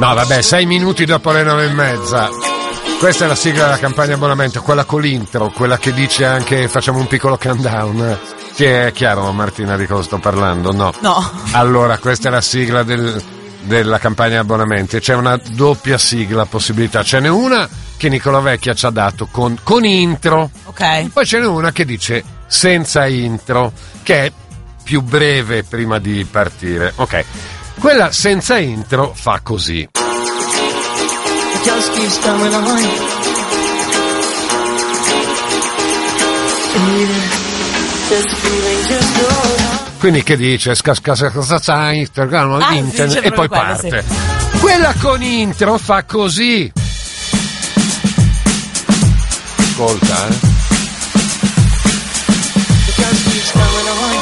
No, vabbè, 6 minuti dopo le 9:30. Questa è la sigla della campagna abbonamento, quella con l'intro, quella che dice anche facciamo un piccolo countdown. Ti è chiaro, Martina, di cosa sto parlando? No. Allora, questa è la sigla della campagna abbonamenti. C'è una doppia sigla possibilità. Ce n'è una che Nicola Vecchia ci ha dato con intro. Ok. Poi ce n'è una che dice senza intro, che è più breve prima di partire. Ok. Quella senza intro fa così. Just keeps coming on. This feeling just goes on. Quindi che dice internet e poi parte. Sì. Quella con intro fa così. Ascolta, Just keeps coming on.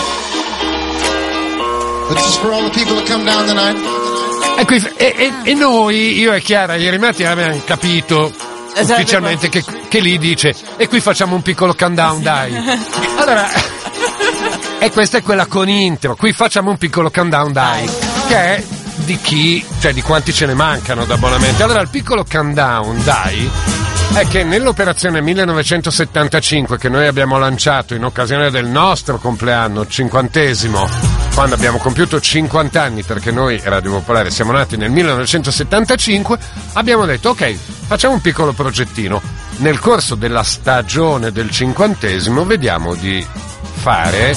This is for all the people that come down tonight. E noi, io e Chiara, ieri mattina abbiamo capito ufficialmente che lì dice e qui facciamo un piccolo countdown, dai. Allora, e questa è quella con intro, qui facciamo un piccolo countdown, dai, che è di chi, cioè di quanti ce ne mancano da abbonamenti. Allora, il piccolo countdown, dai, è che nell'operazione 1975 che noi abbiamo lanciato in occasione del nostro compleanno 50esimo, quando abbiamo compiuto 50 anni, perché noi Radio Popolare siamo nati nel 1975, abbiamo detto ok, facciamo un piccolo progettino. Nel corso della stagione del 50esimo vediamo di fare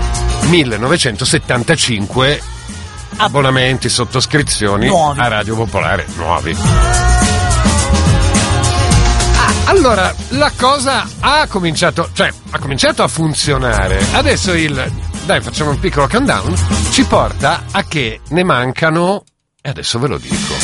1975 abbonamenti, sottoscrizioni nuovi a Radio Popolare, nuovi. Allora, la cosa ha cominciato a funzionare. Adesso dai, facciamo un piccolo countdown, ci porta a che ne mancano, e adesso ve lo dico.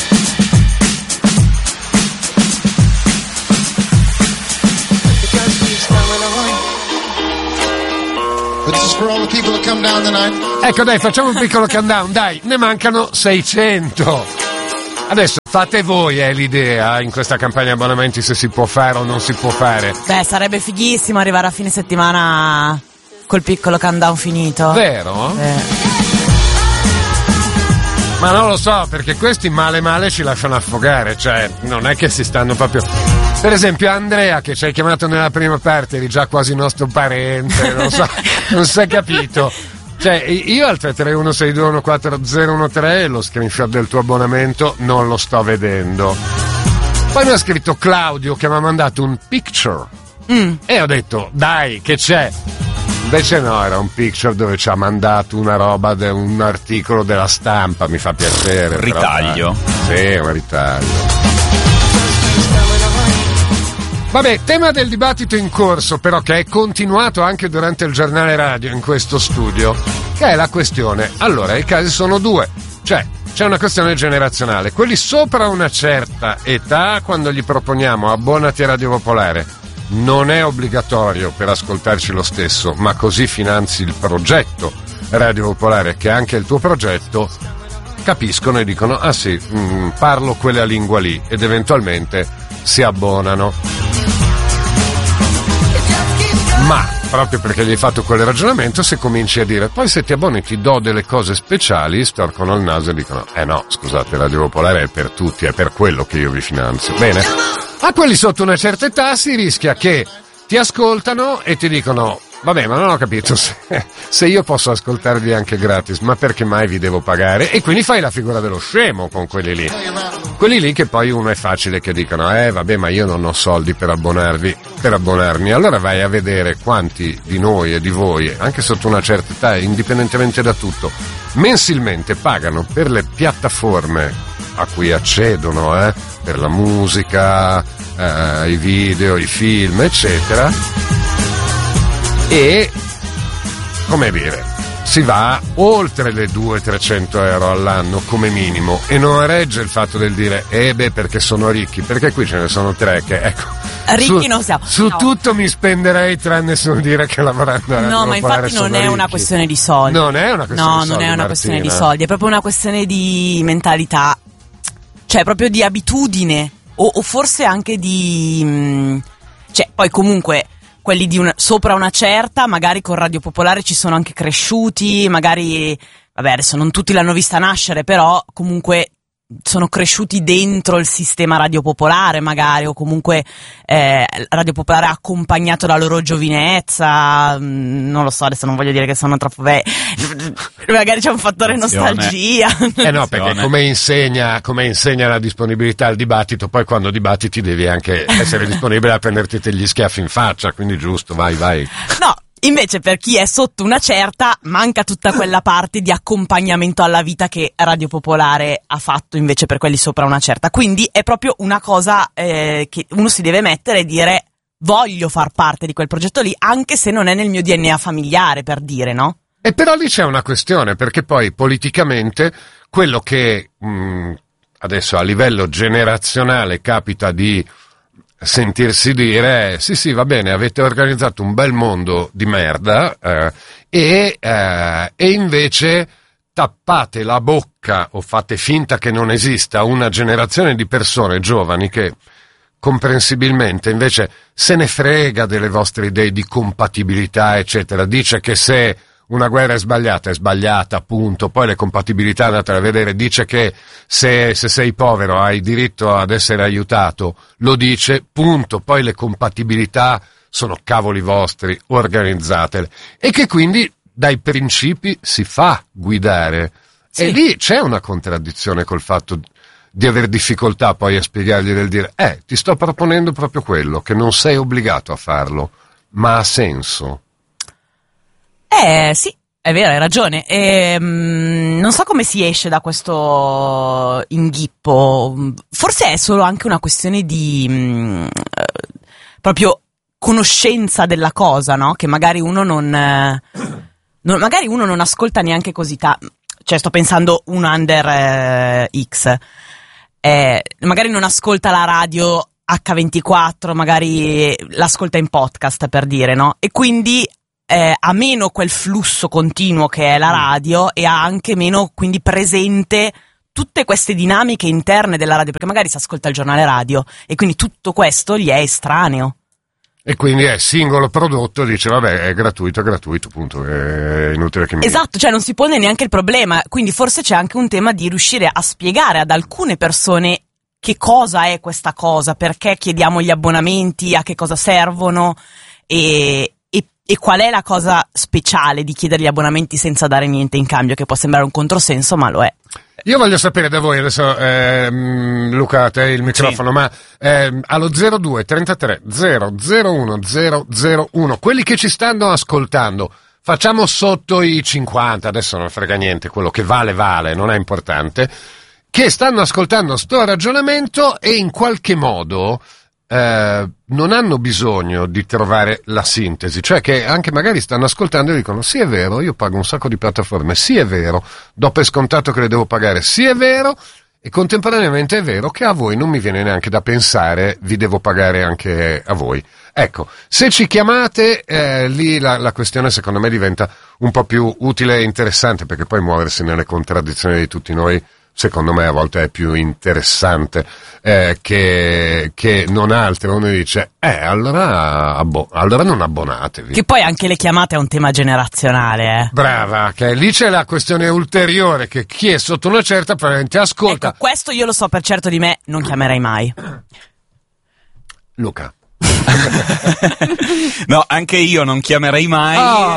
Ecco, dai, facciamo un piccolo countdown, dai, ne mancano 600. Adesso fate voi l'idea in questa campagna abbonamenti se si può fare o non si può fare. Beh, sarebbe fighissimo arrivare a fine settimana col piccolo countdown finito. Vero? Ma non lo so, perché questi male ci lasciano affogare, cioè non è che si stanno proprio... Per esempio Andrea, che ci hai chiamato nella prima parte, eri già quasi nostro parente, non so, non si è capito. Cioè, io al 331-621-4013 lo screenshot del tuo abbonamento non lo sto vedendo. Poi mi ha scritto Claudio che mi ha mandato un picture e ho detto, dai, che c'è? Invece no, era un picture dove ci ha mandato una roba, un articolo della Stampa, mi fa piacere. Ritaglio. Sì, un ritaglio. Vabbè, tema del dibattito in corso, però, che è continuato anche durante il giornale radio in questo studio, che è la questione. Allora, i casi sono due. Cioè, c'è una questione generazionale. Quelli sopra una certa età, quando gli proponiamo abbonati a Radio Popolare, non è obbligatorio per ascoltarci lo stesso, ma così finanzi il progetto Radio Popolare, che è anche il tuo progetto, capiscono e dicono, ah sì, parlo quella lingua lì, ed eventualmente si abbonano. Ma proprio perché gli hai fatto quel ragionamento, se cominci a dire poi se ti abboni ti do delle cose speciali, storcono il naso e dicono no, scusate, Radio Popolare è per tutti, è per quello che io vi finanzio. Bene, a quelli sotto una certa età si rischia che ti ascoltano e ti dicono vabbè, ma non ho capito, se io posso ascoltarvi anche gratis, ma perché mai vi devo pagare? E quindi fai la figura dello scemo con quelli lì che poi uno è facile che dicono vabbè, ma io non ho soldi per abbonarmi. Allora vai a vedere quanti di noi e di voi, anche sotto una certa età, indipendentemente da tutto, mensilmente pagano per le piattaforme a cui accedono, per la musica, i video, i film, eccetera. E, come dire, si va oltre le 200-300 euro all'anno come minimo, e non regge il fatto del dire perché sono ricchi, perché qui ce ne sono tre che, ecco, ricchi non siamo. Su tutto mi spenderei tranne sul dire che lavorando a no, ma infatti non è una questione di soldi. Non è una questione di soldi, non è una Martina. questione di soldi, è proprio una questione di mentalità, cioè proprio di abitudine o forse anche di cioè poi comunque quelli sopra una certa, magari con Radio Popolare ci sono anche cresciuti, magari, vabbè, adesso non tutti l'hanno vista nascere, però comunque sono cresciuti dentro il sistema Radio Popolare magari, o comunque Radio Popolare ha accompagnato la loro giovinezza, non lo so, adesso non voglio dire che sono troppo magari c'è un fattore nostalgia. No, perché come insegna la disponibilità al dibattito, poi quando dibattiti devi anche essere disponibile a prenderti degli schiaffi in faccia, quindi giusto, vai. No, invece per chi è sotto una certa manca tutta quella parte di accompagnamento alla vita che Radio Popolare ha fatto invece per quelli sopra una certa, quindi è proprio una cosa che uno si deve mettere e dire voglio far parte di quel progetto lì, anche se non è nel mio DNA familiare, per dire, no? E però lì c'è una questione, perché poi politicamente quello che adesso a livello generazionale capita di sentirsi dire sì va bene, avete organizzato un bel mondo di merda e invece tappate la bocca o fate finta che non esista una generazione di persone giovani che comprensibilmente invece se ne frega delle vostre idee di compatibilità eccetera, dice che se una guerra è sbagliata, punto. Poi le compatibilità andate a vedere, dice che se sei povero hai diritto ad essere aiutato, lo dice, punto. Poi le compatibilità sono cavoli vostri, organizzatele. E che quindi dai principi si fa guidare. Sì. E lì c'è una contraddizione col fatto di aver difficoltà poi a spiegargli del dire ti sto proponendo proprio quello, che non sei obbligato a farlo, ma ha senso. Sì, è vero, hai ragione. Non so come si esce da questo inghippo. Forse è solo anche una questione di proprio conoscenza della cosa, no? Che magari uno non ascolta neanche così cioè sto pensando un under X. Magari non ascolta la radio H24, magari l'ascolta in podcast, per dire, no? E quindi ha meno quel flusso continuo che è la radio e ha anche meno quindi presente tutte queste dinamiche interne della radio, perché magari si ascolta il giornale radio e quindi tutto questo gli è estraneo. E quindi è singolo prodotto, dice vabbè è gratuito, punto, è inutile che mi... Esatto, cioè non si pone neanche il problema, quindi forse c'è anche un tema di riuscire a spiegare ad alcune persone che cosa è questa cosa, perché chiediamo gli abbonamenti, a che cosa servono e qual è la cosa speciale di chiedere gli abbonamenti senza dare niente in cambio, che può sembrare un controsenso, ma lo è. Io voglio sapere da voi, adesso Luca, a te il microfono, sì. Ma allo 02 33 001 001, quelli che ci stanno ascoltando, facciamo sotto i 50, adesso non frega niente, quello che vale, non è importante, che stanno ascoltando sto ragionamento e in qualche modo non hanno bisogno di trovare la sintesi, cioè che anche magari stanno ascoltando e dicono sì è vero, io pago un sacco di piattaforme, sì è vero, do per scontato che le devo pagare, sì è vero, e contemporaneamente è vero che a voi non mi viene neanche da pensare vi devo pagare anche a voi. Ecco, se ci chiamate lì la questione secondo me diventa un po' più utile e interessante, perché poi muoversi nelle contraddizioni di tutti noi secondo me a volte è più interessante che non altro. Uno dice allora non abbonatevi, che poi anche le chiamate è un tema generazionale. Brava, che lì c'è la questione ulteriore, che chi è sotto una certa probabilmente ascolta. Ecco, questo io lo so per certo di me, non chiamerei mai. Luca. No, anche io non chiamerei mai.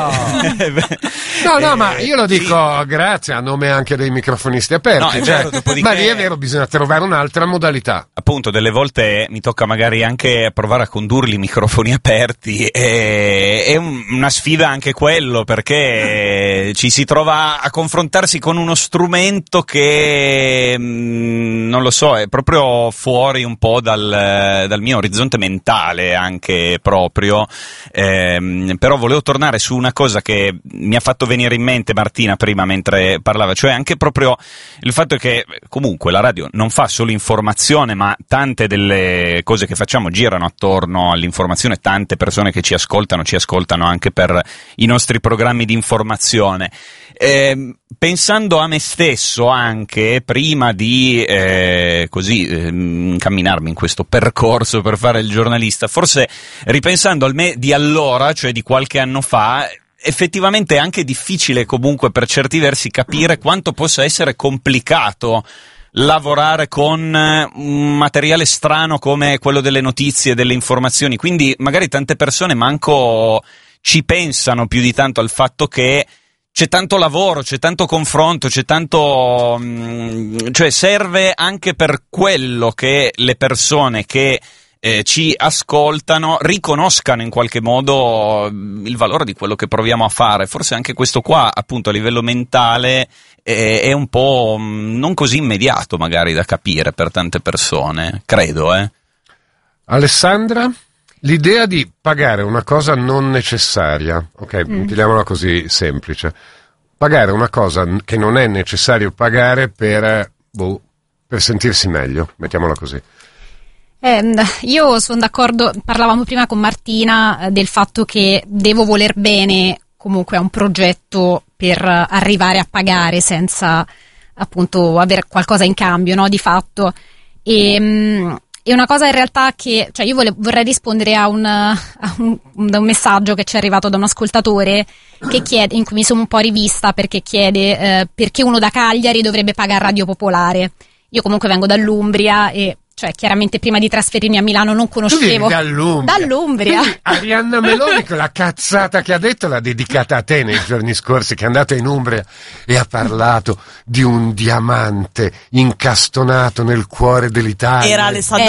No, ma io lo dico sì. Grazie a nome anche dei microfonisti aperti, no, vero, ma lì è vero, bisogna trovare un'altra modalità. Appunto, delle volte mi tocca magari anche provare a condurli i microfoni aperti, è una sfida anche quello, perché ci si trova a confrontarsi con uno strumento che non lo so, è proprio fuori un po' dal mio orizzonte mentale anche proprio, però volevo tornare su una cosa che mi ha fatto venire in mente Martina prima mentre parlava, cioè anche proprio il fatto che comunque la radio non fa solo informazione, ma tante delle cose che facciamo girano attorno all'informazione, tante persone che ci ascoltano anche per i nostri programmi di informazione. Pensando a me stesso anche prima di incamminarmi in questo percorso per fare il giornalista, forse ripensando al me di allora, cioè di qualche anno fa, effettivamente è anche difficile comunque per certi versi capire quanto possa essere complicato lavorare con un materiale strano come quello delle notizie, delle informazioni, quindi magari tante persone manco ci pensano più di tanto al fatto che c'è tanto lavoro, c'è tanto confronto, c'è tanto, cioè serve anche per quello che le persone che ci ascoltano riconoscano in qualche modo il valore di quello che proviamo a fare. Forse anche questo qua, appunto, a livello mentale è un po' non così immediato magari da capire per tante persone, credo. Alessandra? L'idea di pagare una cosa non necessaria, ok, mettiamola così semplice, pagare una cosa che non è necessario pagare per sentirsi meglio, mettiamola così. Io sono d'accordo, parlavamo prima con Martina del fatto che devo voler bene comunque a un progetto per arrivare a pagare senza appunto avere qualcosa in cambio, no, di fatto. E una cosa in realtà che, cioè io vorrei rispondere a un messaggio che ci è arrivato da un ascoltatore che chiede, in cui mi sono un po' rivista, perché chiede perché uno da Cagliari dovrebbe pagare Radio Popolare. Io comunque vengo dall'Umbria e cioè chiaramente prima di trasferirmi a Milano non conoscevo. Dall'Umbria. Quindi Arianna Meloni, quella cazzata che ha detto, l'ha dedicata a te nei giorni scorsi, che è andata in Umbria e ha parlato di un diamante incastonato nel cuore dell'Italia. Era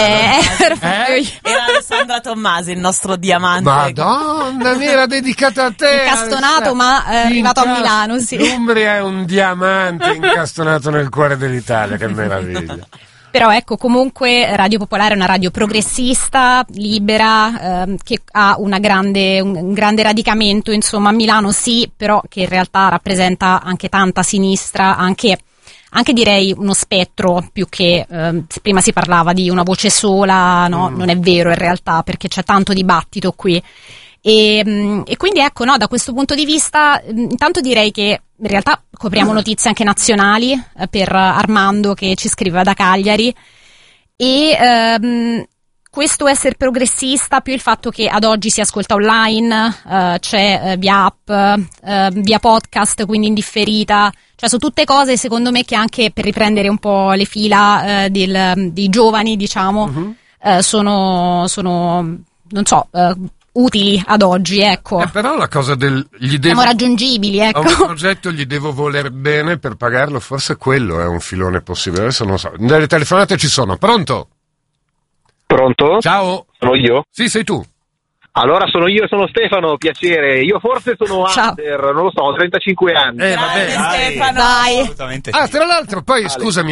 Era Alessandra Tommasi, il nostro diamante. Madonna, mi era dedicata a te. Incastonato, ma arrivato a Milano, sì. L'Umbria è un diamante incastonato nel cuore dell'Italia, che meraviglia. Però ecco, comunque Radio Popolare è una radio progressista, libera, che ha un grande radicamento, insomma, a Milano sì, però che in realtà rappresenta anche tanta sinistra, anche direi uno spettro, più che prima si parlava di una voce sola, no? Non è vero in realtà, perché c'è tanto dibattito qui. E quindi ecco, no, da questo punto di vista intanto direi che in realtà copriamo notizie anche nazionali per Armando che ci scriveva da Cagliari e questo essere progressista più il fatto che ad oggi si ascolta online, c'è via app, via podcast, quindi in differita, cioè sono tutte cose secondo me che anche per riprendere un po' le fila dei giovani, diciamo, sono non so, utili ad oggi, ecco. Però la cosa siamo raggiungibili, ecco. A un progetto gli devo voler bene per pagarlo, forse quello è un filone possibile. Adesso non so. Le telefonate ci sono. Pronto? Pronto? Ciao. Sono io? Sì, sei tu. Allora sono Stefano, piacere. Io forse sono under, non lo so, ho 35 anni. Vabbè. Stefano. Dai. Tra l'altro, poi scusami,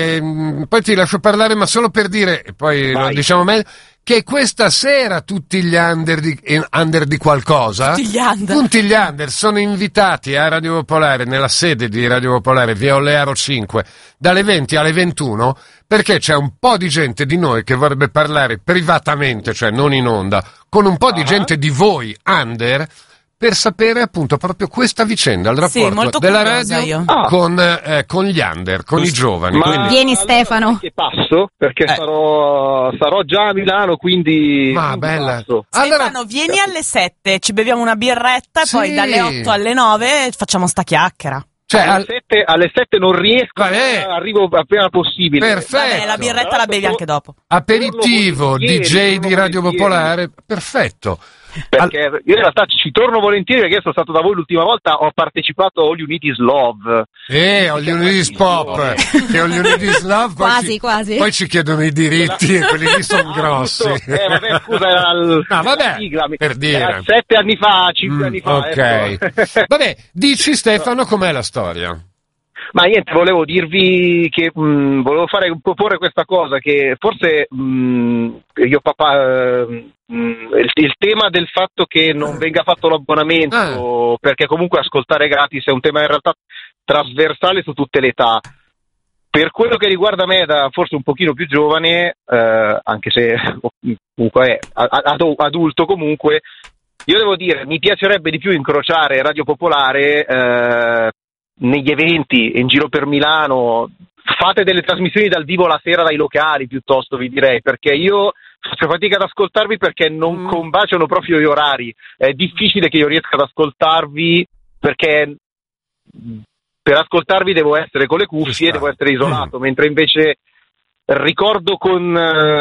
poi ti lascio parlare, ma solo per dire, e poi lo diciamo meglio, che questa sera tutti gli under di qualcosa, tutti gli under sono invitati a Radio Popolare, nella sede di Radio Popolare, via Olearo 5, dalle 20 alle 21, perché c'è un po' di gente di noi che vorrebbe parlare privatamente, cioè non in onda, con un po' di gente di voi under, per sapere appunto proprio questa vicenda, il rapporto della radio con gli under, con i giovani. Ma vieni Stefano. Che passo, perché sarò già a Milano, quindi bella. Stefano, vieni alle 7, ci beviamo una birretta e poi dalle 8 alle 9 facciamo sta chiacchiera. Cioè, alle 7 non riesco, arrivo appena possibile. Perfetto. Vabbè, la birretta la bevi anche dopo. Aperitivo, DJ di Radio Popolare, perfetto. Perché io in realtà ci torno volentieri, perché sono stato da voi l'ultima volta, ho partecipato a All You Need Is Love. All You Need Is Pop, che All You Need Is Love, quasi. Poi ci chiedono i diritti e quelli lì sono grossi. Vabbè, scusa, era vabbè, sigla, per dire. Era 7 anni fa, 5 anni fa. Ok. Vabbè, dici Stefano com'è la storia? Ma niente, volevo dirvi che volevo proporre questa cosa, che forse io papà il tema del fatto che non venga fatto l'abbonamento, perché comunque ascoltare gratis è un tema in realtà trasversale su tutte le età. Per quello che riguarda me, da forse un pochino più giovane, anche se comunque è adulto comunque, io devo dire, mi piacerebbe di più incrociare Radio Popolare negli eventi in giro per Milano. Fate delle trasmissioni dal vivo la sera dai locali piuttosto, vi direi, perché io faccio fatica ad ascoltarvi perché non combaciano proprio gli orari. È difficile che io riesca ad ascoltarvi perché per ascoltarvi devo essere con le Ci cuffie, sta. devo essere isolato, mentre invece ricordo con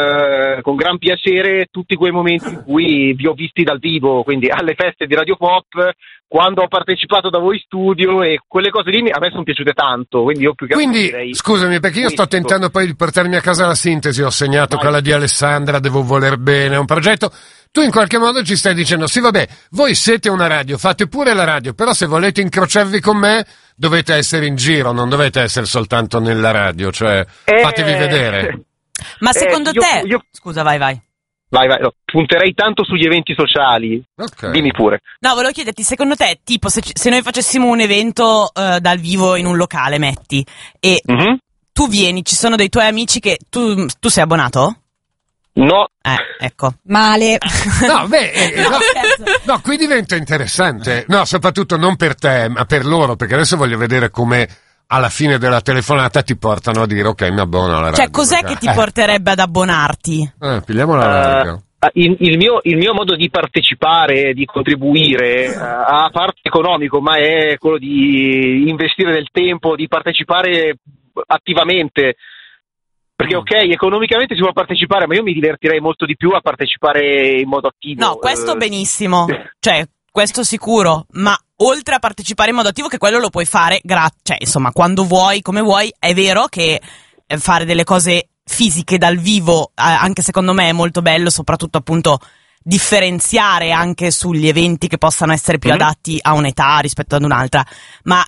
gran piacere tutti quei momenti in cui vi ho visti dal vivo, quindi alle feste di Radio Pop, quando ho partecipato da voi in studio, e quelle cose lì a me sono piaciute tanto, quindi io più che altro Quindi, direi scusami, perché io sto questo. tentando poi di portarmi a casa la sintesi, ho segnato Vai. quella di Alessandra, devo voler bene, è un progetto. Tu in qualche modo ci stai dicendo, sì vabbè, voi siete una radio, fate pure la radio, però se volete incrociarvi con me dovete essere in giro, non dovete essere soltanto nella radio, cioè fatevi vedere. Ma secondo io- te... io- Scusa, vai. Vai, no, punterei tanto sugli eventi sociali, Ok. dimmi pure. No, volevo chiederti, secondo te, tipo, se noi facessimo un evento dal vivo in un locale, metti, e Mhm. tu vieni, ci sono dei tuoi amici che... Tu sei abbonato? No, Ecco. Male. No, beh, no, scherzo. no, qui diventa interessante, no, soprattutto non per te, ma per loro, perché adesso voglio vedere come alla fine della telefonata ti portano a dire ok, mi abbono alla radio. Cioè, cos'è che ti porterebbe ad abbonarti? Pigliamo la larga. il mio modo di partecipare, di contribuire, a parte economico, ma è quello di investire del tempo, di partecipare attivamente. Perché ok, economicamente si può partecipare, ma io mi divertirei molto di più a partecipare in modo attivo. No, questo benissimo, cioè, questo sicuro, ma oltre a partecipare in modo attivo, che quello lo puoi fare, cioè, insomma, quando vuoi, come vuoi, è vero che fare delle cose fisiche dal vivo, anche secondo me è molto bello, soprattutto appunto differenziare anche sugli eventi che possano essere più adatti a un'età rispetto ad un'altra, ma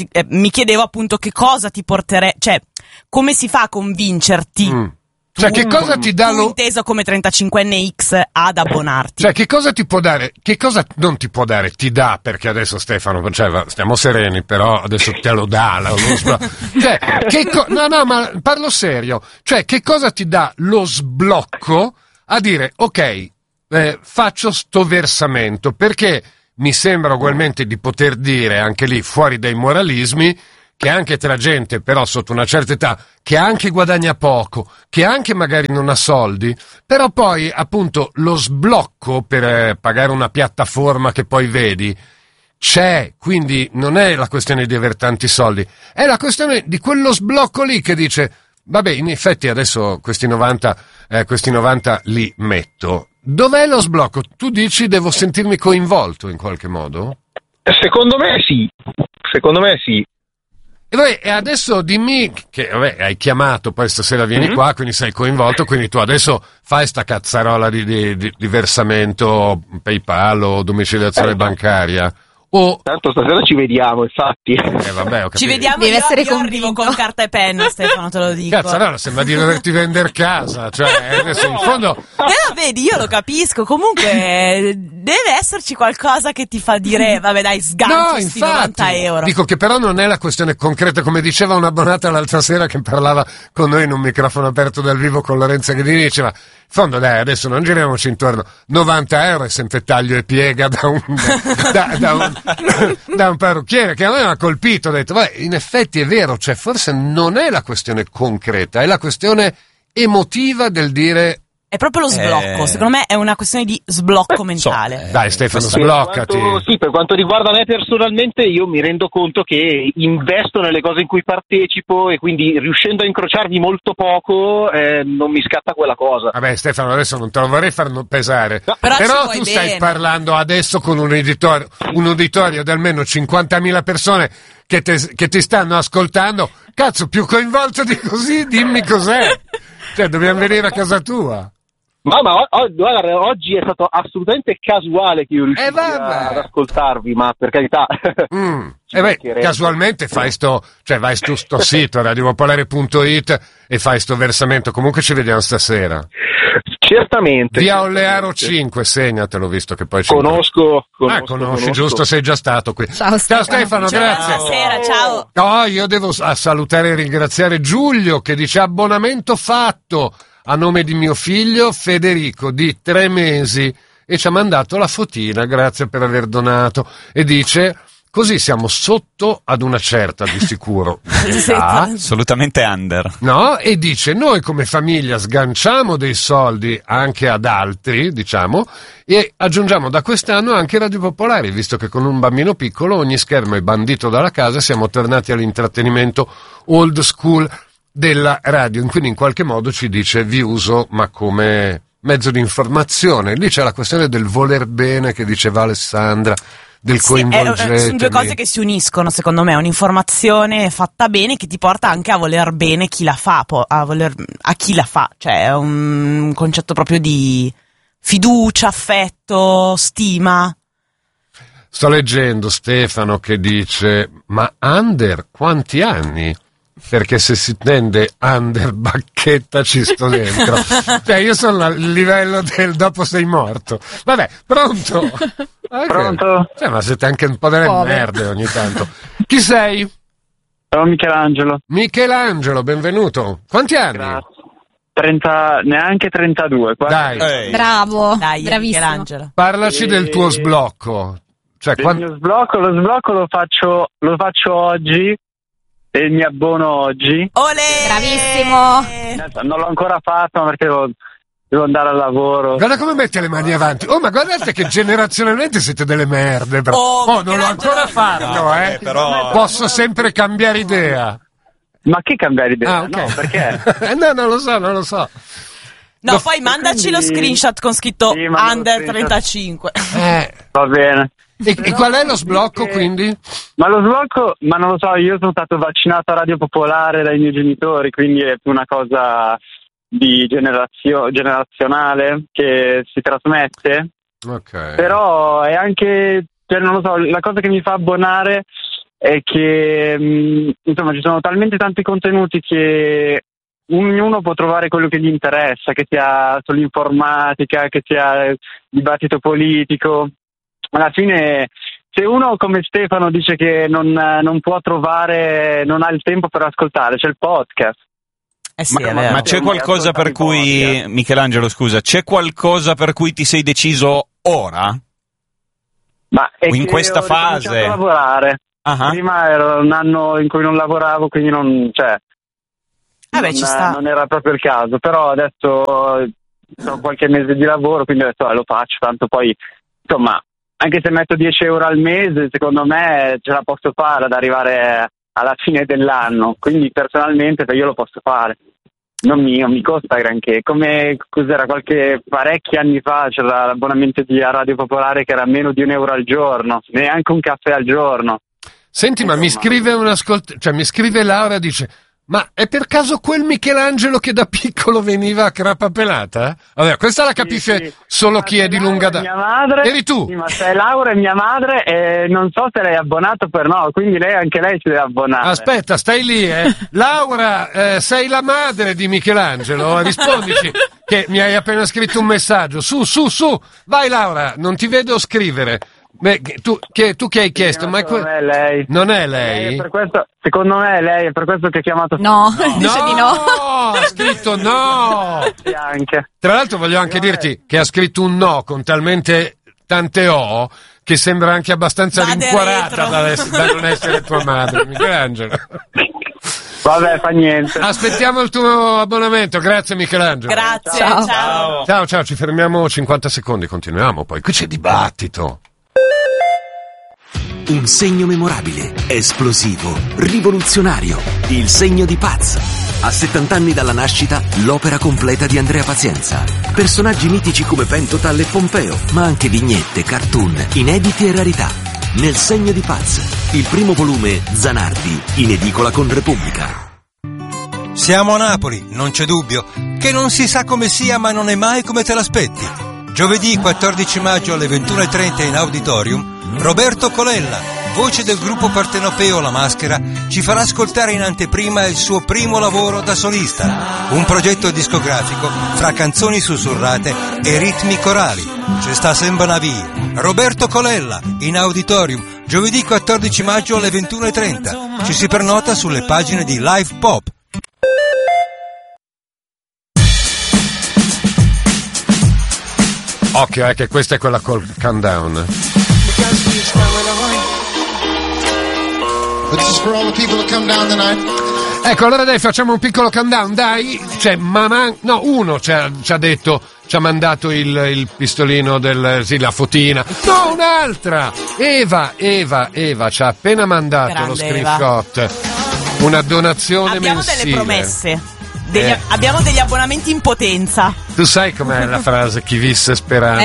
mi chiedevo appunto che cosa ti porterebbe, cioè come si fa a convincerti, Cioè, che cosa ti dà tu inteso come 35enne X, ad abbonarti? Cioè, che cosa ti può dare? Che cosa non ti può dare? Ti dà, perché adesso Stefano, cioè, stiamo sereni, però adesso te lo dà. Cioè, no, ma parlo serio. Cioè, che cosa ti dà lo sblocco a dire, ok, faccio sto versamento, perché mi sembra ugualmente di poter dire, anche lì, fuori dai moralismi, che anche tra gente però sotto una certa età, che anche guadagna poco, che anche magari non ha soldi, però poi appunto lo sblocco per pagare una piattaforma che poi vedi c'è, quindi non è la questione di aver tanti soldi, è la questione di quello sblocco lì che dice, vabbè, in effetti adesso questi 90 li metto. Dov'è lo sblocco? Tu dici devo sentirmi coinvolto in qualche modo? Secondo me sì. E adesso dimmi che hai chiamato, poi stasera vieni qua, quindi sei coinvolto, quindi tu adesso fai sta cazzarola di versamento PayPal o domiciliazione bancaria. O Tanto stasera ci vediamo, infatti. vabbè, ho capito. Ci vediamo, Deve io essere arrivo con carta e penna, Stefano, te lo dico. Cazzo, no, sembra di doverti vendere casa, cioè adesso in fondo Vedi, io lo capisco, comunque deve esserci qualcosa che ti fa dire, vabbè dai, sgancio no, sti 90 euro. dico che però non è la questione concreta, come diceva un'abbonata l'altra sera che parlava con noi in un microfono aperto dal vivo con Lorenzo Ghedini, diceva, in fondo dai, adesso non giriamoci intorno, 90 euro è sempre taglio e piega da un parrucchiere, che a me mi ha colpito, ho detto, in effetti è vero, cioè forse non è la questione concreta, è la questione emotiva del dire, È proprio lo sblocco, secondo me è una questione di sblocco mentale. dai Stefano, sbloccati. Per quanto riguarda me personalmente, io mi rendo conto che investo nelle cose in cui partecipo, e quindi riuscendo a incrociarmi molto poco non mi scatta quella cosa. Vabbè Stefano, adesso non te lo vorrei far pesare, No, però ci però vuoi tu stai bene. parlando adesso con un uditorio di almeno 50.000 persone che ti stanno ascoltando, cazzo, più coinvolto di così, dimmi cos'è, cioè dobbiamo venire a casa tua. Ma guarda, oggi è stato assolutamente casuale che io riuscissi ad ascoltarvi, ma per carità. Casualmente vai su sto sito radiopopolare.it e fai sto versamento, comunque ci vediamo stasera. Certamente. Via Ollearo 5, segnatelo, visto che poi Conosco. Conosci, giusto, sei già stato qui. Ciao Stefano, grazie. Buonasera, ciao. No, io devo salutare e ringraziare Giulio che dice abbonamento fatto a nome di mio figlio Federico di 3 mesi e ci ha mandato la fotina, grazie per aver donato, e dice Così siamo sotto ad una certa di sicuro età, Assolutamente under. no? E dice, noi come famiglia sganciamo dei soldi anche ad altri, diciamo, e aggiungiamo da quest'anno anche Radio Popolare, visto che con un bambino piccolo ogni schermo è bandito dalla casa, siamo tornati all'intrattenimento old school della radio. Quindi in qualche modo ci dice, vi uso ma come mezzo di informazione. Lì c'è la questione del voler bene che diceva Alessandra, del coinvolgente. Sono due cose che si uniscono, secondo me. Un'informazione fatta bene che ti porta anche a voler bene chi la fa, a chi la fa. Cioè è un concetto proprio di fiducia, affetto, stima. Sto leggendo Stefano che dice, ma under quanti anni? Perché se si tende under bacchetta ci sto dentro. Cioè io sono al livello del dopo sei morto. Vabbè, pronto? Pronto? Cioè, ma siete anche un po' delle merde ogni tanto. Chi sei? Sono Michelangelo. Michelangelo, benvenuto. Quanti anni? Grazie. 30, neanche 32. Dai, Bravo, Dai, bravissimo. Michelangelo. parlaci del tuo sblocco. Cioè, Il mio sblocco lo faccio oggi e mi abbono oggi. Olè! Bravissimo. Adesso non l'ho ancora fatto perché devo andare al lavoro. Guarda come mette le mani avanti. Oh, ma guardate che generazionalmente siete delle merde. Oh, non l'ho ancora fatto, però- Posso sempre cambiare idea. Ma che cambiare idea? Ah, ok. No, perché? No, non lo so. No, No, poi mandaci lo quindi- screenshot con scritto Sì, mando lo under screenshot. 35. Va bene. E qual è lo sblocco, quindi? Ma lo sblocco, ma non lo so, io sono stato vaccinato a Radio Popolare dai miei genitori, quindi è più una cosa di generazionale che si trasmette. Ok. Però è anche, cioè, non lo so, la cosa che mi fa abbonare è che insomma ci sono talmente tanti contenuti che ognuno può trovare quello che gli interessa, che sia sull'informatica, che sia dibattito politico. Alla fine, se uno come Stefano dice che non può trovare, non ha il tempo per ascoltare, c'è il podcast. Eh sì, è vero. Ma c'è qualcosa per cui, Michelangelo, scusa, c'è qualcosa per cui ti sei deciso ora? Ma è In che questa ho ricominciato fase? a lavorare. Ah, Prima era un anno in cui non lavoravo, quindi non Ci sta. non era proprio il caso. Però adesso ho qualche mese di lavoro, quindi adesso lo faccio. Tanto poi, insomma, anche se metto 10 euro al mese, secondo me ce la posso fare ad arrivare alla fine dell'anno. Quindi personalmente io lo posso fare. Non mi costa granché. Come cos'era parecchi anni fa c'era l'abbonamento di Radio Popolare che era meno di €1 al giorno, neanche un caffè al giorno. Senti, ma mi scrive mi scrive Laura, dice, ma è per caso quel Michelangelo che da piccolo veniva a crapa pelata? Vabbè, questa la capisce Sì. solo Ma chi è di Laura lunga è data. mia madre. Eri tu? Sì, ma se Laura è mia madre e non so se lei è abbonato per no, quindi anche lei si deve abbonare. Aspetta, stai lì, Laura, sei la madre di Michelangelo? Rispondici, che mi hai appena scritto un messaggio. Su, vai Laura, non ti vedo scrivere. Beh, tu che hai chiesto? No, Ma non è lei. Non è Lei lei? è per questo, secondo me è lei, è per questo che ha chiamato No, dice di no. Ha scritto no! anche. Tra l'altro voglio anche dirti che ha scritto un no con talmente tante O che sembra anche abbastanza Vade rincuorata retro. da non essere tua madre, Michelangelo. Vabbè, fa niente. Aspettiamo il tuo abbonamento, grazie Michelangelo. Grazie, Ciao. ciao. Ciao, ci fermiamo 50 secondi, continuiamo poi. Qui c'è dibattito. Un segno memorabile, esplosivo, rivoluzionario. Il segno di Paz. A 70 anni dalla nascita, l'opera completa di Andrea Pazienza. Personaggi mitici come Pentotal e Pompeo, ma anche vignette, cartoon, inediti e rarità. Nel segno di Paz, il primo volume Zanardi, in edicola con Repubblica. Siamo a Napoli, non c'è dubbio, che non si sa come sia ma non è mai come te l'aspetti. Giovedì 14 maggio alle 21:30 in Auditorium, Roberto Colella, voce del gruppo partenopeo La Maschera, ci farà ascoltare in anteprima il suo primo lavoro da solista, un progetto discografico fra canzoni sussurrate e ritmi corali. Ci sta Sembonavi. Roberto Colella, in Auditorium, giovedì 14 maggio alle 21:30. Ci si prenota sulle pagine di Live Pop. Occhio, che questa è quella col countdown. But this is for all the people that come down tonight. Ecco, allora dai, facciamo un piccolo countdown, dai. Cioè, uno ci ha detto, ci ha mandato il pistolino la fotina. No, un'altra! Eva ci ha appena mandato Grande lo screenshot. Una donazione Abbiamo mensile. delle promesse. Abbiamo degli abbonamenti in potenza. Tu sai com'è la frase, chi visse sperando?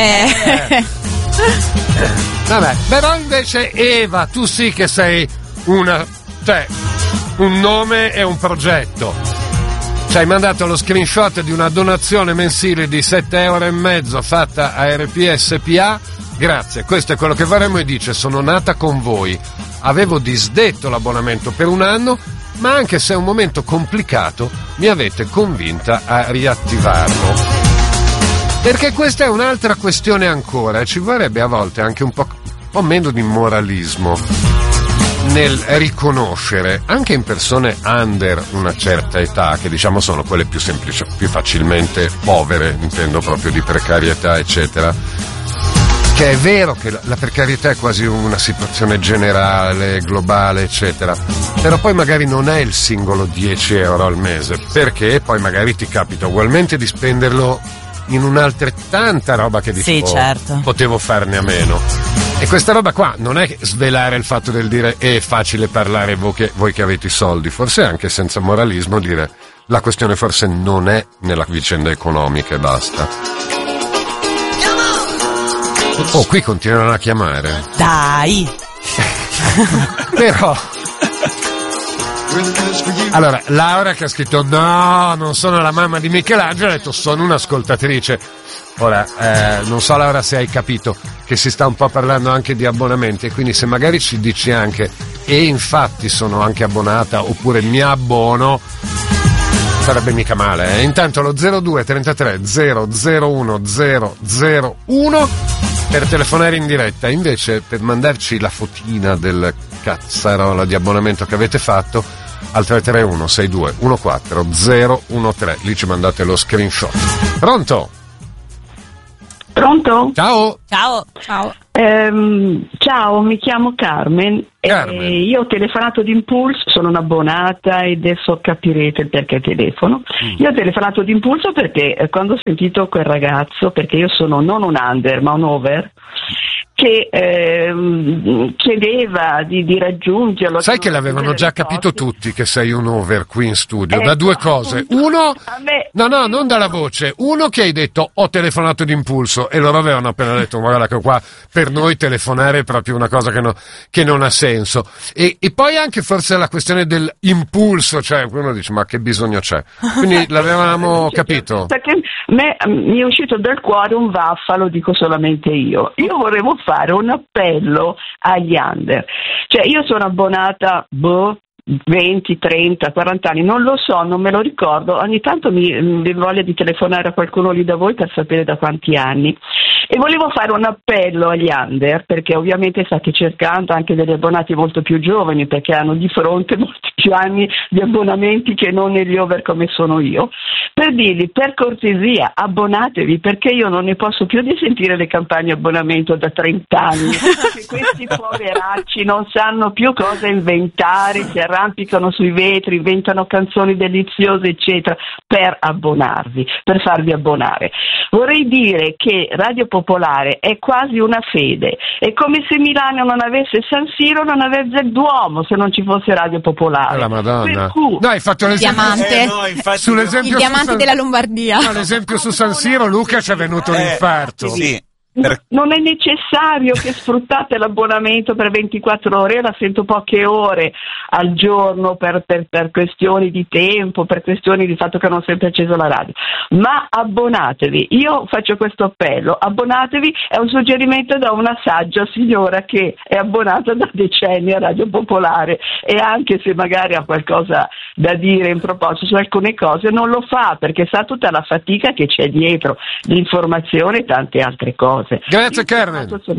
Vabbè, però invece Eva, tu sì che sei un nome e un progetto. Ci hai mandato lo screenshot di una donazione mensile di €7,50 fatta a RPSPA. Grazie, questo è quello che faremo. E dice: sono nata con voi, avevo disdetto l'abbonamento per un anno, ma anche se è un momento complicato mi avete convinta a riattivarlo. Perché questa è un'altra questione ancora, e ci vorrebbe a volte anche un po' meno di moralismo nel riconoscere anche in persone under una certa età, che diciamo sono quelle più semplici, più facilmente povere, intendo proprio di precarietà eccetera, che è vero che la precarietà è quasi una situazione generale, globale eccetera, però poi magari non è il singolo €10 al mese, perché poi magari ti capita ugualmente di spenderlo in un'altrettanta roba che dici, certo, potevo farne a meno. E questa roba qua non è svelare il fatto del dire è facile parlare voi che avete i soldi, forse anche senza moralismo dire la questione forse non è nella vicenda economica e basta. Oh, qui continuano a chiamare. Dai! Però allora, Laura che ha scritto no, non sono la mamma di Michelangelo, ha detto sono un'ascoltatrice. Ora, non so Laura se hai capito che si sta un po' parlando anche di abbonamenti, e quindi se magari ci dici anche e infatti sono anche abbonata oppure mi abbono, sarebbe mica male. Intanto lo 02 33 001 001 per telefonare in diretta, invece per mandarci la fotina del cazzarola di abbonamento che avete fatto al 331 62 14 013, lì ci mandate lo screenshot. Pronto? Pronto? Ciao. Ciao. Ciao, mi chiamo Carmen. Io ho telefonato d'impulso, sono un'abbonata e adesso capirete il perché telefono. Io ho telefonato d'impulso perché quando ho sentito quel ragazzo, perché io sono non un under ma un over, che chiedeva di raggiungerlo. Sai che l'avevano già capito tutti che sei un over qui in studio, da due cose. Uno, no, non dalla voce. Uno che hai detto ho telefonato d'impulso e loro avevano appena detto guarda che qua per noi telefonare è proprio una cosa che non ha senso. E poi anche forse la questione dell'impulso, cioè uno dice ma che bisogno c'è? Quindi l'avevamo capito. Perché mi è uscito dal cuore un vaffa, lo dico solamente io. Io volevo fare un appello agli under. Cioè io sono abbonata 20, 30, 40 anni, non lo so, non me lo ricordo, ogni tanto mi voglia di telefonare a qualcuno lì da voi per sapere da quanti anni, e volevo fare un appello agli under, perché ovviamente state cercando anche degli abbonati molto più giovani, perché hanno di fronte molti più anni di abbonamenti che non negli over come sono io, per dirgli per cortesia abbonatevi, perché io non ne posso più di sentire le campagne abbonamento da 30 anni, perché questi poveracci non sanno più cosa inventare, si arrampicano sui vetri, inventano canzoni deliziose eccetera per abbonarvi, per farvi abbonare. Vorrei dire che Radio Popolare è quasi una fede, è come se Milano non avesse San Siro, non avesse il Duomo se non ci fosse Radio Popolare. La Madonna. Cui, no, hai fatto l'esempio diamante. Sull'esempio il diamante della Lombardia. No, l'esempio su San Siro, Luca ci è venuto un infarto. Sì. Non è necessario che sfruttate l'abbonamento per 24 ore, io la sento poche ore al giorno per questioni di tempo, per questioni di fatto che non ho sempre acceso la radio, ma abbonatevi, io faccio questo appello, abbonatevi, è un suggerimento da una saggia signora che è abbonata da decenni a Radio Popolare, e anche se magari ha qualcosa da dire in proposito su alcune cose non lo fa perché sa tutta la fatica che c'è dietro, l'informazione e tante altre cose. Grazie Carmen.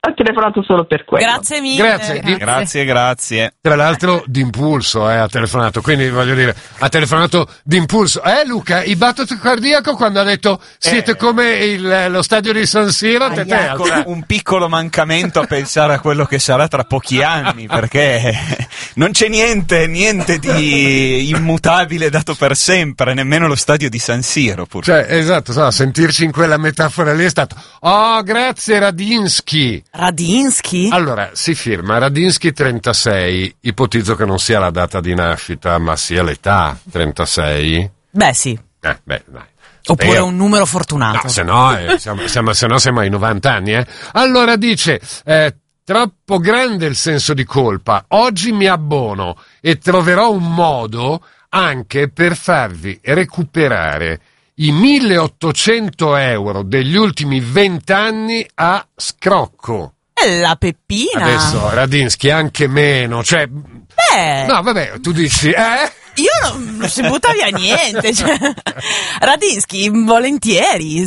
Ho telefonato solo per quello. Grazie mille. Grazie. Tra l'altro d'impulso ha telefonato, quindi voglio dire, ha telefonato d'impulso. Luca, il battito cardiaco quando ha detto siete come lo stadio di San Siro, Con un piccolo mancamento a pensare a quello che sarà tra pochi anni, perché non c'è niente di immutabile dato per sempre, nemmeno lo stadio di San Siro. Cioè, esatto, sentirci in quella metafora lì è stato grazie Radinsky. Radinsky? Allora, si firma Radinsky 36, ipotizzo che non sia la data di nascita, ma sia l'età 36. Beh, sì. Dai. Oppure un numero fortunato. No, se no siamo ai 90 anni, Allora dice, troppo grande il senso di colpa, oggi mi abbono e troverò un modo anche per farvi recuperare i 1.800 euro degli ultimi 20 anni a scrocco. La Peppina. Adesso Radinsky anche meno, cioè... No, vabbè, tu dici, Io non si butta via niente, cioè. Radinsky, volentieri.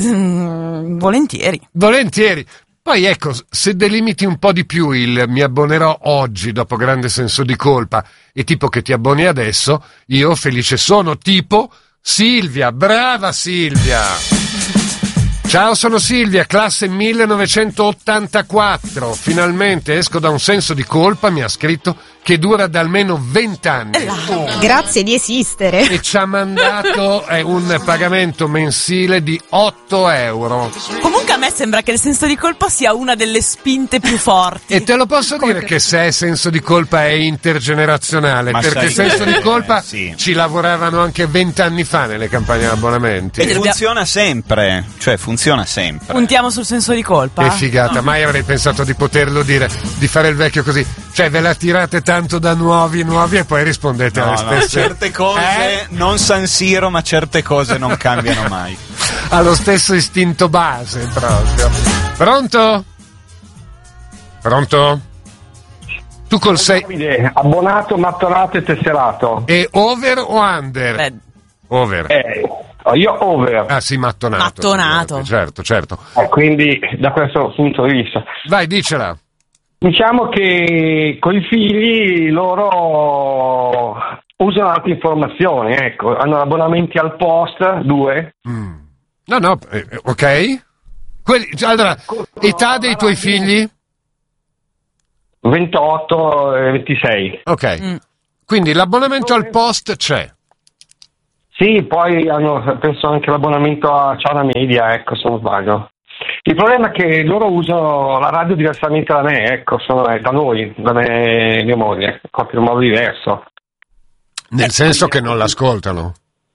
Poi ecco, se delimiti un po' di più il mi abbonerò oggi dopo grande senso di colpa e tipo che ti abboni adesso, io felice sono, tipo Silvia, brava Silvia! Ciao, sono Silvia, classe 1984. Finalmente esco da un senso di colpa, mi ha scritto, che dura da almeno 20 anni. Grazie di esistere. E ci ha mandato un pagamento mensile di 8 euro. Comunque a me sembra che il senso di colpa sia una delle spinte più forti. E te lo posso dire che se è senso di colpa è intergenerazionale, perché senso di colpa ci lavoravano anche 20 anni fa nelle campagne di abbonamenti. E funziona sempre. Puntiamo sul senso di colpa. Che figata, mai avrei pensato di poterlo dire, di fare il vecchio così. Cioè ve la tirate tanto da nuovi e poi rispondete alle stesse. Certe cose, non San Siro, ma certe cose non cambiano mai. Ha lo stesso istinto base proprio. Pronto? Tu col 6 abbonato, mattonato e tesserato. E over o under? Over. Io over. Ah sì, mattonato. Certo. Quindi da questo punto di vista. Vai, dicela. Diciamo che con i figli loro usano altre informazioni, ecco, hanno abbonamenti al post, 2. No, ok. Allora, età dei tuoi figli? 28 e 26. Ok. Quindi l'abbonamento al post c'è. Sì, poi hanno, penso anche l'abbonamento a Ciao Media, ecco, se non sbaglio. Il problema è che loro usano la radio diversamente da me, ecco, da noi, da me e mia moglie, proprio in modo diverso. Nel senso che non l'ascoltano?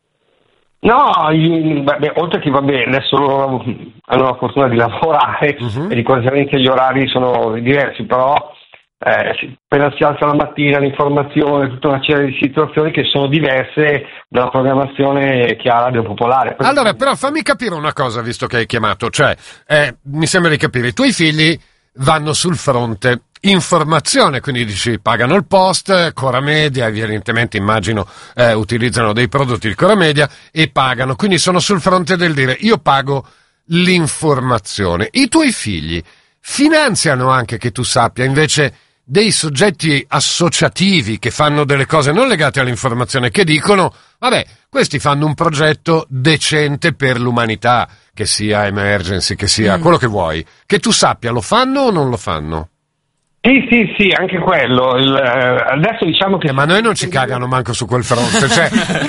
No, oltre che adesso loro hanno la fortuna di lavorare e di conseguenza gli orari sono diversi, però appena si alza la mattina l'informazione, tutta una serie di situazioni che sono diverse dalla programmazione che ha Radio Popolare. Allora, però fammi capire una cosa, visto che hai chiamato, cioè mi sembra di capire, i tuoi figli vanno sul fronte informazione, quindi dici pagano il post, Cora Media, evidentemente immagino utilizzano dei prodotti di Cora Media e pagano, quindi sono sul fronte del dire io pago l'informazione. I tuoi figli finanziano anche, che tu sappia, invece dei soggetti associativi che fanno delle cose non legate all'informazione, che dicono vabbè, questi fanno un progetto decente per l'umanità, che sia emergency, che sia quello che vuoi, che tu sappia, lo fanno o non lo fanno? Sì, anche quello. Adesso diciamo che... Ma noi non ci cagano manco su quel fronte, cioè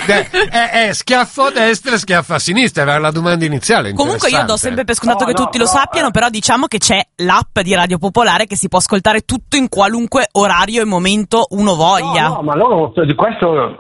è schiaffo a destra e schiaffo a sinistra, era la domanda iniziale. Comunque io do sempre per scontato che tutti lo sappiano, però diciamo che c'è l'app di Radio Popolare che si può ascoltare tutto in qualunque orario e momento uno voglia. No, ma loro di questo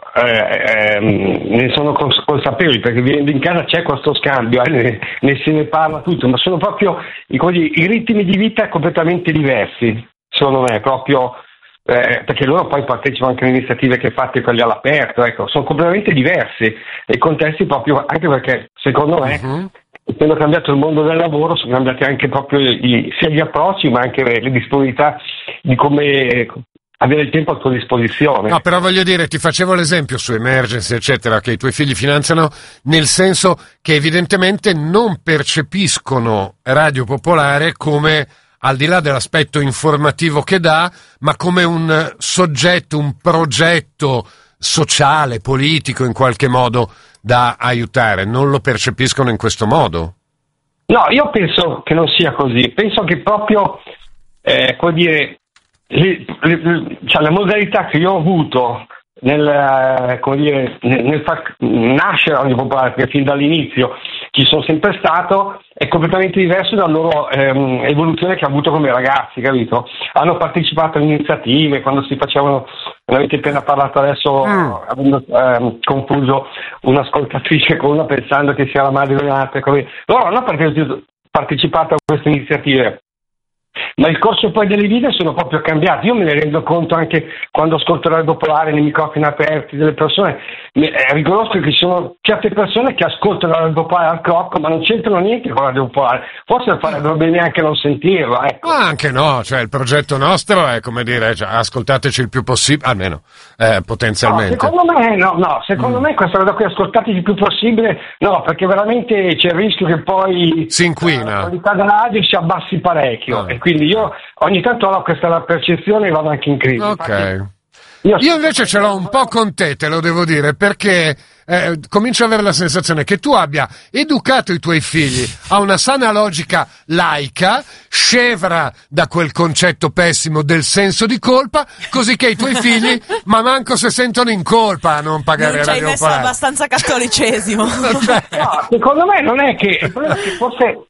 ne sono consapevoli, perché vivendo in casa c'è questo scambio, ne se ne parla tutto, ma sono proprio i ritmi di vita completamente diversi. Secondo me, proprio perché loro poi partecipano anche alle iniziative che fate quelli all'aperto, ecco, sono completamente diversi i contesti, proprio anche perché secondo me essendo cambiato il mondo del lavoro sono cambiati anche proprio sia gli approcci ma anche le disponibilità di come avere il tempo a tua disposizione. No, però voglio dire, ti facevo l'esempio su emergency eccetera che i tuoi figli finanziano, nel senso che evidentemente non percepiscono Radio Popolare come al di là dell'aspetto informativo che dà, ma come un soggetto, un progetto sociale, politico in qualche modo da aiutare. Non lo percepiscono in questo modo? No, io penso che non sia così. Penso che proprio, come dire, cioè, la modalità che io ho avuto nel far nascere Radio Popolare, perché fin dall'inizio ci sono sempre stato, è completamente diverso dalla loro evoluzione che ha avuto come ragazzi, capito? Hanno partecipato a iniziative quando si facevano, ne avete appena parlato adesso, avendo confuso un'ascoltatrice con una pensando che sia la madre di un'altra, loro hanno partecipato a queste iniziative. Ma il corso poi delle vite sono proprio cambiati. Io me ne rendo conto anche quando ascolto Radio Popolare nei microfoni aperti delle persone. Riconosco che ci sono certe persone che ascoltano Radio Popolare al crocco, ma non c'entrano niente con Radio Popolare. Forse farebbero bene anche non sentirlo, ecco. Ma anche no, cioè il progetto nostro è come dire, cioè, ascoltateci il più possibile, almeno potenzialmente. Secondo me questa cosa qui, ascoltateci il più possibile, no, perché veramente c'è il rischio che poi si inquina, la qualità della radio si abbassi parecchio. E quindi io ogni tanto ho questa percezione e vado anche in crisi. Ok. Infatti, io invece ce l'ho un po' con te lo devo dire, perché comincio ad avere la sensazione che tu abbia educato i tuoi figli a una sana logica laica, scevra da quel concetto pessimo del senso di colpa, così che i tuoi figli, ma manco se sentono in colpa a non pagare non ci hai Radio messo Popolare. abbastanza cattolicesimo. No, secondo me non è che il problema è che forse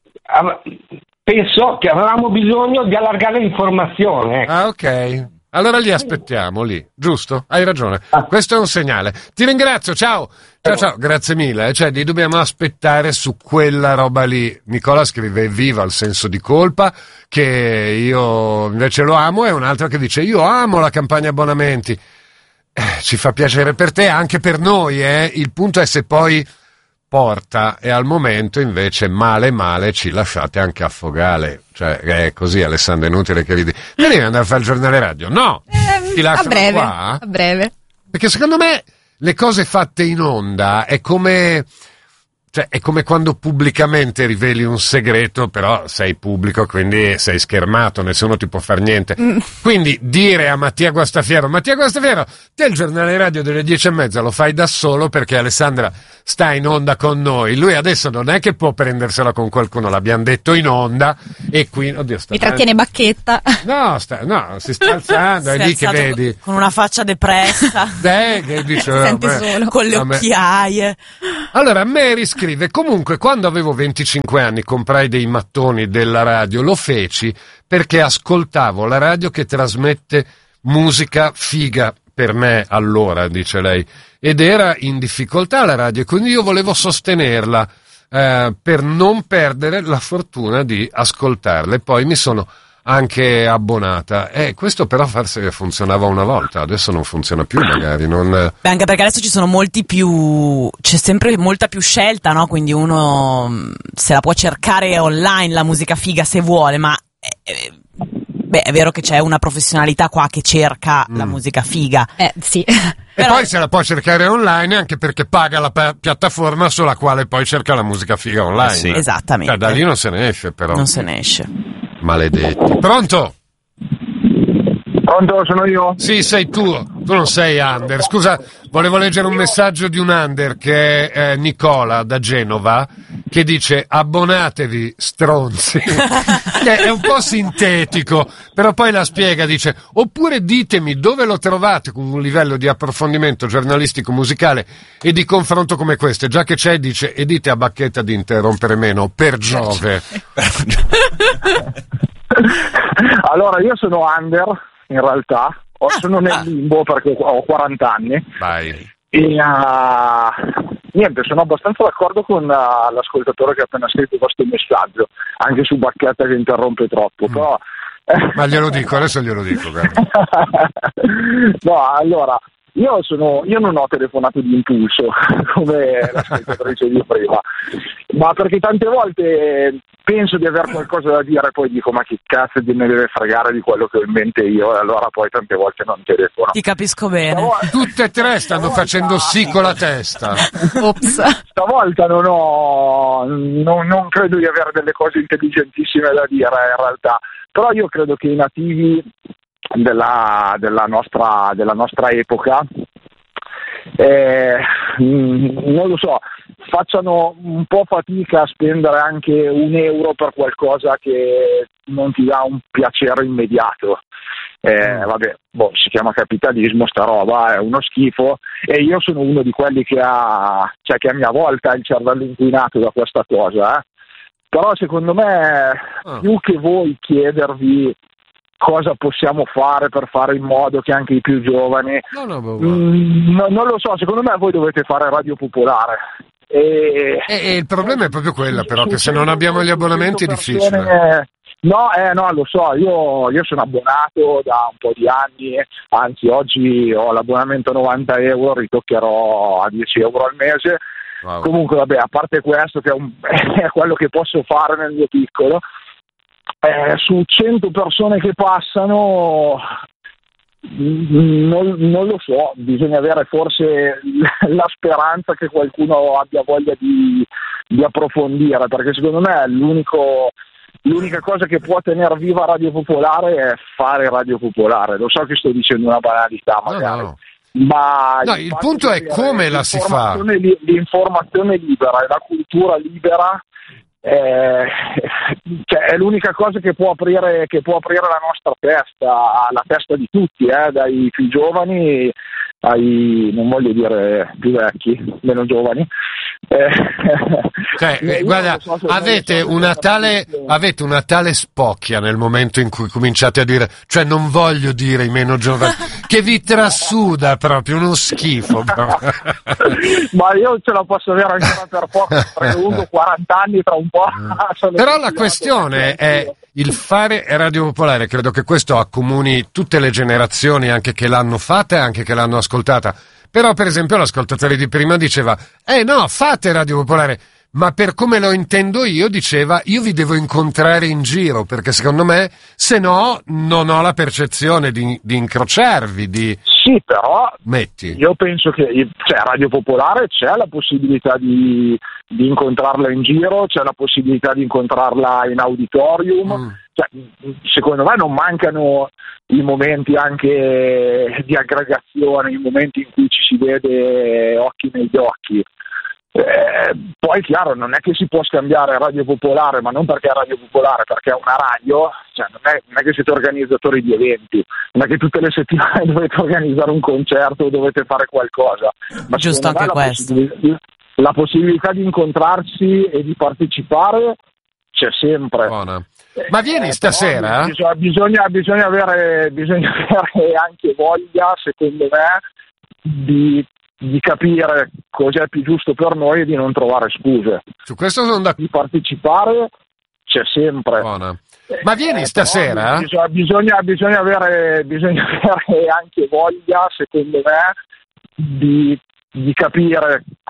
penso che avevamo bisogno di allargare l'informazione. Ah, ok. Allora li aspettiamo lì, giusto? Hai ragione. Questo è un segnale. Ti ringrazio, ciao. Ciao, grazie mille. Cioè, li dobbiamo aspettare su quella roba lì. Nicola scrive viva il senso di colpa, che io invece lo amo, e un altro che dice io amo la campagna abbonamenti. Ci fa piacere per te, anche per noi, Il punto è se poi porta, e al momento invece male ci lasciate anche affogare. Cioè è così, Alessandra, è inutile che ridi. Devi andare a fare il giornale radio? No, ti lasciano a breve. Perché secondo me le cose fatte in onda è come quando pubblicamente riveli un segreto, però sei pubblico, quindi sei schermato, nessuno ti può far niente. Quindi dire a Mattia Guastafiero, te il giornale radio delle 10:30 lo fai da solo perché Alessandra sta in onda con noi. Lui adesso non è che può prendersela con qualcuno, l'abbiamo detto in onda, e qui, oddio, mi trattiene Bacchetta. No, si sta alzando, è lì che vedi. Con una faccia depressa. Che dice, sente solo. Con le occhiaie. Allora, Mary scrive, comunque quando avevo 25 anni comprai dei mattoni della radio, lo feci perché ascoltavo la radio che trasmette musica figa per me allora, dice lei, ed era in difficoltà la radio, quindi io volevo sostenerla per non perdere la fortuna di ascoltarla, e poi mi sono anche abbonata. Questo però forse funzionava una volta, adesso non funziona più, magari non... Beh, anche perché adesso ci sono c'è sempre molta più scelta, no? Quindi uno se la può cercare online la musica figa se vuole, ma è vero che c'è una professionalità qua che cerca la musica figa. Sì. E poi se la può cercare online, anche perché paga la piattaforma sulla quale poi cerca la musica figa online. Sì. Esattamente. Da lì non se ne esce, però. Non se ne esce. Maledetti. Pronto? Pronto, sono io? Sì, sei tu non sei Under. Scusa, volevo leggere un messaggio di un Under che è Nicola da Genova, che dice abbonatevi stronzi. È un po' sintetico, però poi la spiega, dice oppure ditemi dove lo trovate con un livello di approfondimento giornalistico musicale e di confronto come questo, già che c'è, dice, e dite a Bacchetta di interrompere meno, per Giove. Allora, io sono Under in realtà, sono nel limbo perché ho 40 anni. Vai. E niente, sono abbastanza d'accordo con l'ascoltatore che ha appena scritto questo messaggio, anche su Bacchetta che interrompe troppo, però... Ma glielo dico, adesso glielo dico. No, allora, io non ho telefonato di impulso come la ascoltatrice di prima, ma perché tante volte penso di aver qualcosa da dire e poi dico ma che cazzo me deve fregare di quello che ho in mente io, e allora poi tante volte non telefono. Ti capisco bene. Tutte e tre stanno facendo sì con la testa. Ops. Stavolta non credo di avere delle cose intelligentissime da dire in realtà, però io credo che i nativi della nostra epoca non lo so, facciano un po' fatica a spendere anche €1 per qualcosa che non ti dà un piacere immediato. Vabbè, si chiama capitalismo sta roba, è uno schifo, e io sono uno di quelli che a mia volta ha il cervello inquinato da questa cosa, però secondo me più che voi chiedervi cosa possiamo fare per fare in modo che anche i più giovani, non lo so, secondo me voi dovete fare radio popolare. E il problema è proprio quello, però, che se non abbiamo gli abbonamenti è difficile. No, lo so, io sono abbonato da un po' di anni, anzi oggi ho l'abbonamento a €90, ritoccherò a €10 al mese. Wow. Comunque vabbè, a parte questo che è quello che posso fare nel mio piccolo, su 100 persone che passano non lo so, bisogna avere forse la speranza che qualcuno abbia voglia di approfondire, perché secondo me l'unica cosa che può tenere viva Radio Popolare è fare Radio Popolare. Lo so che sto dicendo una banalità magari, ma il punto è come la si fa. L'informazione libera e la cultura libera è l'unica cosa che può aprire la nostra testa, la testa di tutti, dai più giovani ai, non voglio dire più vecchi, meno giovani. Guarda, avete una tale spocchia nel momento in cui cominciate a dire, cioè non voglio dire i meno giovani, che vi trasuda proprio uno schifo. Ma io ce la posso avere ancora per poco, perché ho avuto 40 anni, tra un po'. Però la questione è il fare Radio Popolare. Credo che questo accomuni tutte le generazioni, anche che l'hanno fatta e anche che l'hanno ascoltata. Però, per esempio, l'ascoltatore di prima diceva no, fate Radio Popolare, ma per come lo intendo io, diceva, io vi devo incontrare in giro, perché secondo me, se no, non ho la percezione di incrociarvi, Sì, però metti. Io penso che Radio Popolare c'è la possibilità di incontrarla in giro, c'è la possibilità di incontrarla in auditorium. Secondo me non mancano i momenti anche di aggregazione, i momenti in cui ci si vede occhi negli occhi. Poi chiaro, non è che si può scambiare Radio Popolare, ma non perché è Radio Popolare, perché è una radio, non è che siete organizzatori di eventi, non è che tutte le settimane dovete organizzare un concerto o dovete fare qualcosa, ma giusto anche questo. La possibilità di incontrarsi e di partecipare c'è sempre. Buona. Ma vieni stasera? Bisogna avere anche voglia, secondo me, di capire cos'è più giusto per noi e di non trovare scuse. Su questo sono di partecipare c'è sempre. Buona. Ma vieni stasera? Bisogna avere anche voglia, secondo me, di capire